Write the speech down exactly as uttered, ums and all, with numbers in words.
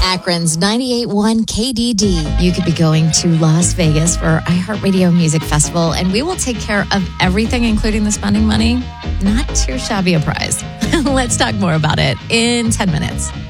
Akron's ninety-eight point one K D D. You could be going to Las Vegas for iHeartRadio Music Festival, and we will take care of everything, including the spending money. Not too shabby a prize. Let's talk more about it in ten minutes.